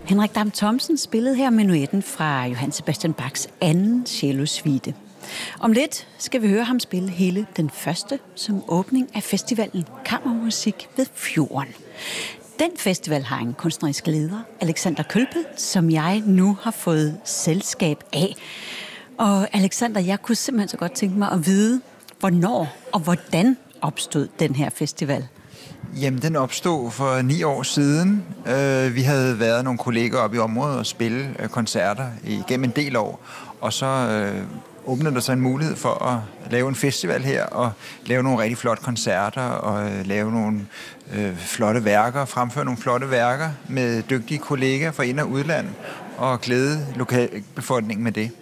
Henrik Dam Thomsen spillede her menuetten fra Johann Sebastian Bachs anden cellosuite. Om lidt skal vi høre ham spille hele den første som åbning af festivalen Kammermusik ved Fjorden. Den festival har en kunstnerisk leder, Alexander Kølpel, som jeg nu har fået selskab af. Og Alexander, jeg kunne simpelthen så godt tænke mig at vide, hvornår og hvordan opstod den her festival? Jamen, den opstod for 9 år siden. Vi havde været nogle kolleger oppe i området og spille koncerter igennem en del år. Og så åbnede der sig en mulighed for at lave en festival her og lave nogle rigtig flotte koncerter og lave nogle flotte værker, fremføre nogle flotte værker med dygtige kolleger fra ind- og udland og glæde lokalbefolkningen med det.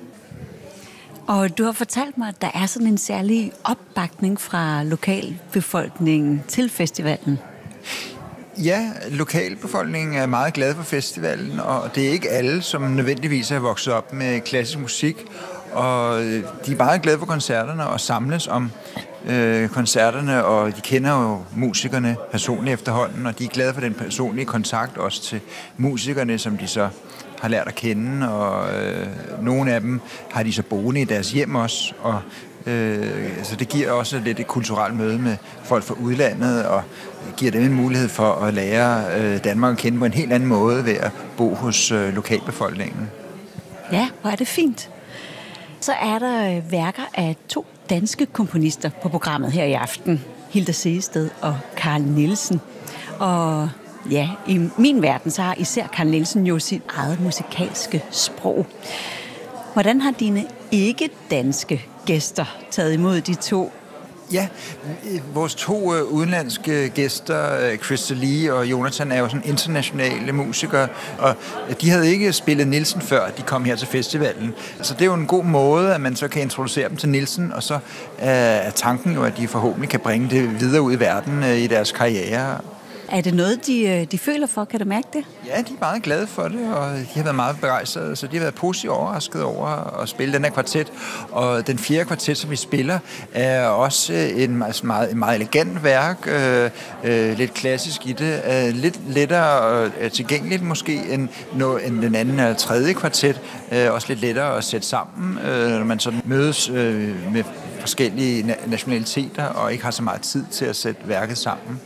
Og du har fortalt mig, at der er sådan en særlig opbakning fra lokalbefolkningen til festivalen. Ja, lokalbefolkningen er meget glad for festivalen, og det er ikke alle, som nødvendigvis er vokset op med klassisk musik. Og de er meget glade for koncerterne og samles om koncerterne, og de kender jo musikerne personligt efterhånden, og de er glade for den personlige kontakt også til musikerne, som de så har lært at kende, og nogle af dem har de så boende i deres hjem også, og så det giver også lidt et kulturelt møde med folk fra udlandet, og giver dem en mulighed for at lære Danmark at kende på en helt anden måde ved at bo hos lokalbefolkningen. Ja, hvor er det fint. Så er der værker af 2 danske komponister på programmet her i aften. Hilda Sehested og Carl Nielsen. Og ja, i min verden, så har især Carl Nielsen jo sit eget musikalske sprog. Hvordan har dine ikke-danske gæster taget imod de 2? Ja, vores 2 udenlandske gæster, Crystal Lee og Jonathan, er jo sådan internationale musikere, og de havde ikke spillet Nielsen før de kom her til festivalen. Så det er jo en god måde, at man så kan introducere dem til Nielsen, og så er tanken jo, at de forhåbentlig kan bringe det videre ud i verden i deres karriere. Er det noget, de føler for? Kan du mærke det? Ja, de er meget glade for det, og de har været meget begejstrede, så de har været positivt overrasket over at spille den her kvartet. Og den 4. kvartet, som vi spiller, er også en meget elegant værk, lidt klassisk i det, lidt lettere tilgængeligt måske end den anden og 3. kvartet, også lidt lettere at sætte sammen, når man sådan mødes med forskellige nationaliteter og ikke har så meget tid til at sætte værket sammen.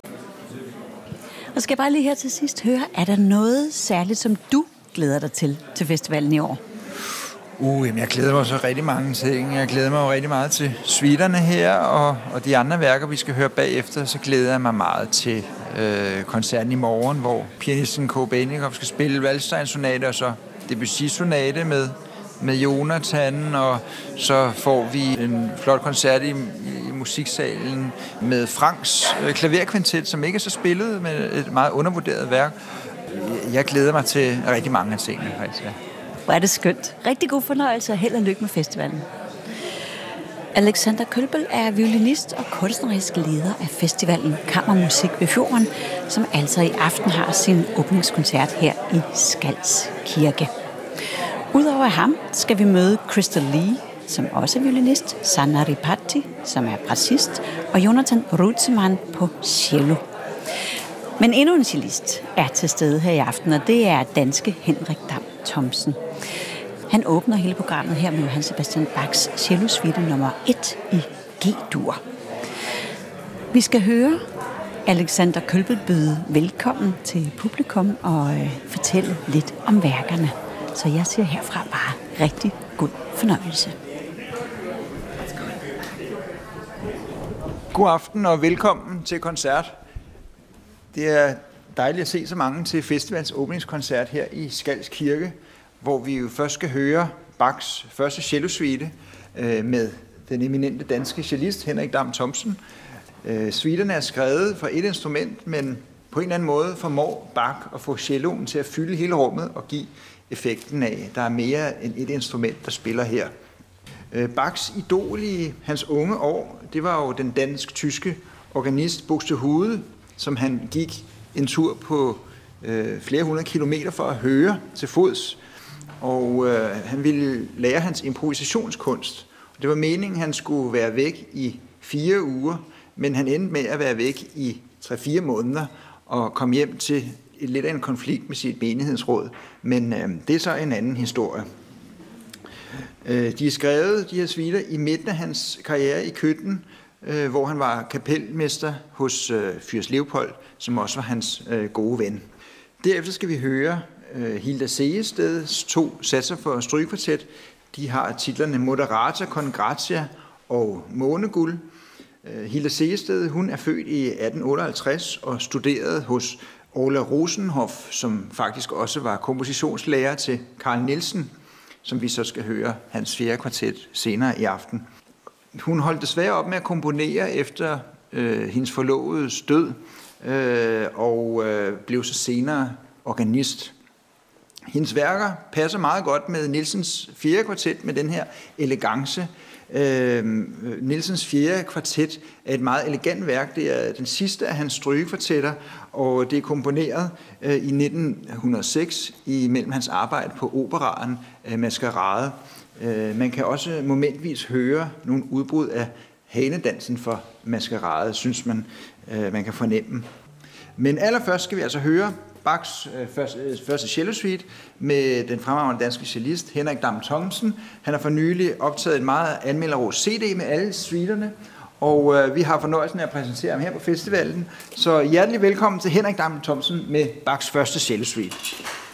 Og skal jeg bare lige her til sidst høre, er der noget særligt, som du glæder dig til festivalen i år? Jamen jeg glæder mig så rigtig mange ting. Jeg glæder mig jo rigtig meget til suiterne her, og de andre værker, vi skal høre bagefter. Så glæder jeg mig meget til koncerten i morgen, hvor pianisten K. Benikoff skal spille Waldstein-sonate, og så Debussy-sonate med Jonathan, og så får vi en flot koncert i musiksalen med Franks klaverkvintet, som ikke er så spillet, men et meget undervurderet værk. Jeg glæder mig til rigtig mange af tingene, faktisk. Ja. Hvor er det skønt. Rigtig god fornøjelse og held og lykke med festivalen. Alexander Kølpel er violinist og kunstnerisk leder af festivalen Kammermusik ved Fjorden, som altså i aften har sin åbningskoncert her i Skals Kirke. Udover ham skal vi møde Crystal Lee, som også er violinist, Sanna Ripatti, som er brassist, og Jonathan Rutzemann på cello. Men endnu en cellist er til stede her i aften, og det er danske Henrik Dam Thomsen. Han åbner hele programmet her med Johann Sebastian Bachs cellosuite nummer 1 i G-dur. Vi skal høre Alexander Kølpel byde velkommen til publikum og fortælle lidt om værkerne. Så jeg siger herfra bare rigtig god fornøjelse. God aften og velkommen til koncert. Det er dejligt at se så mange til festivals åbningskoncert her i Skals Kirke, hvor vi jo først skal høre Bachs første cellosuite med den eminente danske cellist Henrik Dam Thomsen. Suiterne er skrevet for et instrument, men på en eller anden måde formår Bach at få celloen til at fylde hele rummet og give effekten af, der er mere end et instrument, der spiller her. Bachs idol i hans unge år, det var jo den dansk-tyske organist Buxtehude, som han gik en tur på flere 100 kilometer for at høre til fods. Og han ville lære hans improvisationskunst. Det var meningen, han skulle være væk i 4 uger, men han endte med at være væk i 3-4 måneder og kom hjem til lidt af en konflikt med sit menighedsråd, men det er så en anden historie. De er skrevet, de her suiter, i midten af hans karriere i Køtten, hvor han var kapelmester hos Fyrst Leopold, som også var hans gode ven. Derefter skal vi høre Hilda Sehesteds 2 satser for strygekvartet. De har titlerne Moderata con gratia og Måneguld. Hilda Sehested, hun er født i 1858 og studerede hos Ole Rosenhoff, som faktisk også var kompositionslærer til Carl Nielsen, som vi så skal høre hans 4. kvartet senere i aften. Hun holdt desværre op med at komponere efter hendes forlovedes død, og blev så senere organist. Hendes værker passer meget godt med Nielsens 4. kvartet med den her elegance. Nielsens 4. kvartet er et meget elegant værk. Det er den sidste af hans strygekvartetter, og det er komponeret i 1906 imellem hans arbejde på operaen Maskerade. Man kan også momentvis høre nogle udbrud af hanedansen for Maskerade, synes man kan fornemme. Men allerførst skal vi altså høre Bachs første cellosuite med den fremragende danske cellist Henrik Dam Thomsen. Han har for nylig optaget et meget anmelderrost CD med alle suiterne, og vi har fornøjelsen af at præsentere ham her på festivalen. Så hjertelig velkommen til Henrik Dam Thomsen med Bachs første cellosuite.